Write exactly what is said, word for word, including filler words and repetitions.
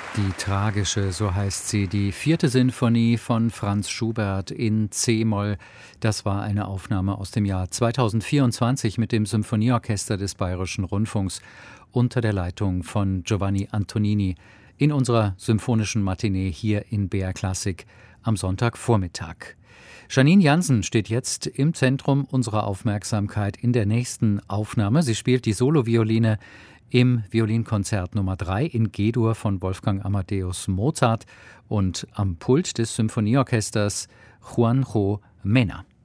Die tragische, so heißt sie, die vierte Sinfonie von Franz Schubert in C-Moll. Das war eine Aufnahme aus dem Jahr zweitausendvierundzwanzig mit dem Symphonieorchester des Bayerischen Rundfunks unter der Leitung von Giovanni Antonini in unserer symphonischen Matinee hier in B R Klassik am Sonntagvormittag. Janine Jansen steht jetzt im Zentrum unserer Aufmerksamkeit in der nächsten Aufnahme. Sie spielt die Solovioline im Violinkonzert Nummer drei in G-Dur von Wolfgang Amadeus Mozart und am Pult des Symphonieorchesters Juanjo Mena.